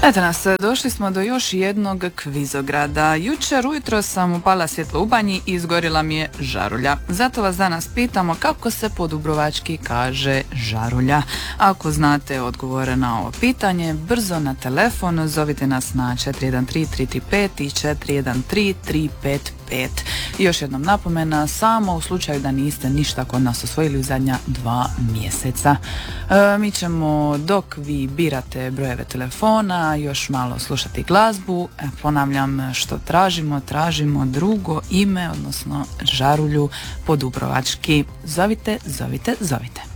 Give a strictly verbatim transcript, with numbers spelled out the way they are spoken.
Eto nas, došli smo do još jednog kvizograda. Jučer ujutro sam upala svjetlo u banji i izgorila mi je žarulja. Zato vas danas pitamo kako se po dubrovački kaže žarulja. Ako znate odgovore na ovo pitanje, brzo na telefon zovite nas na četiri jedan tri tri tri pet i četiri jedan tri tri pet pet. I još jednom napomena, samo u slučaju da niste ništa kod nas osvojili u zadnja dva mjeseca. E, mi ćemo, dok vi birate brojeve telefona, još malo slušati glazbu. E, ponavljam što tražimo, tražimo drugo ime, odnosno žarulju po dubrovački. Zovite, zovite, zovite.